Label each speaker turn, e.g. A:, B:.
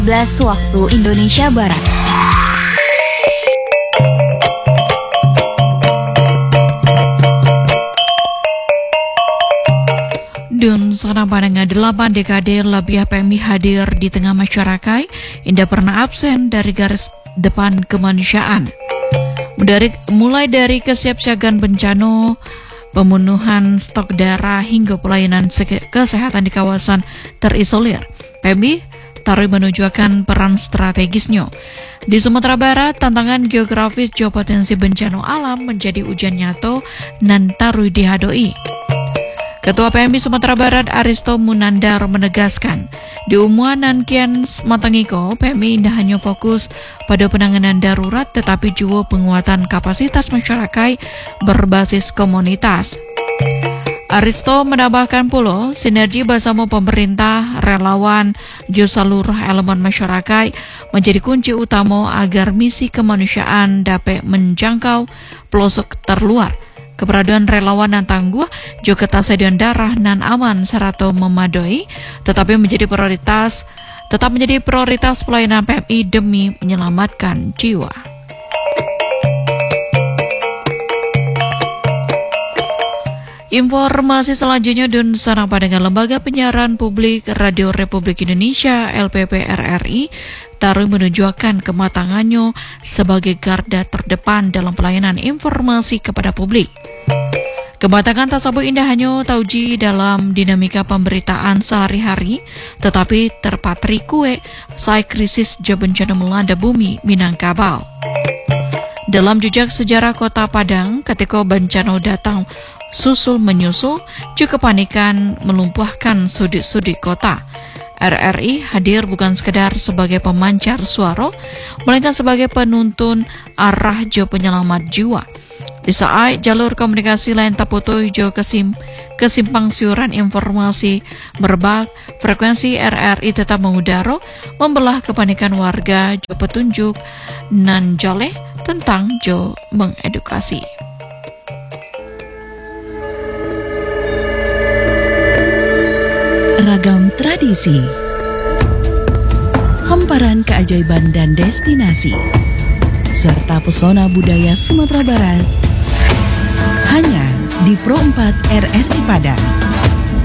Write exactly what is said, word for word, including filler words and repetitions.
A: belas waktu Indonesia Barat.
B: Dan sana pandangan delapan dekade lebih P M I hadir di tengah masyarakat, tidak pernah absen dari garis depan kemanusiaan. Dari, mulai dari kesiapsiagaan bencana, pembunuhan stok darah hingga pelayanan kesehatan di kawasan terisolir, P M I taruh menunjukkan peran strategisnya. Di Sumatera Barat, tantangan geografis geopotensi bencana alam menjadi ujian nyata nan taruh dihadoi. Ketua P M I Sumatera Barat Aristo Munandar menegaskan, di umuanan kian matangiko, P M I tidak hanya fokus pada penanganan darurat tetapi juga penguatan kapasitas masyarakat berbasis komunitas. Aristo menambahkan pula, sinergi bersama pemerintah, relawan, juga seluruh elemen masyarakat menjadi kunci utama agar misi kemanusiaan dapat menjangkau pelosok terluar. Keberadaan relawan dan tangguh juga ketersediaan darah nan aman serta memadai, tetapi menjadi prioritas, tetap menjadi prioritas pelayanan P M I demi menyelamatkan jiwa. Informasi selanjutnya dan sarang dengan Lembaga Penyiaran Publik Radio Republik Indonesia L P P R R I taruh menunjukkan kematangannya sebagai garda terdepan dalam pelayanan informasi kepada publik. Kematangan tersebut indah hanya tauji dalam dinamika pemberitaan sehari-hari, tetapi terpatri kue saat krisis bencana melanda bumi Minangkabau. Dalam jejak sejarah Kota Padang, ketika bencana datang susul menyusul, juga kepanikan melumpuhkan sudut-sudut kota. R R I hadir bukan sekedar sebagai pemancar suara, melainkan sebagai penuntun arah jo penyelamat jiwa. Di saat jalur komunikasi lain terputus jo kesim, kesimpang siuran informasi merebak, frekuensi R R I tetap mengudara, membelah kepanikan warga jo petunjuk nan joleh tentang jo mengedukasi.
C: Ragam tradisi, hamparan keajaiban dan destinasi, serta pesona budaya Sumatera Barat, hanya di Pro empat R R I Padang.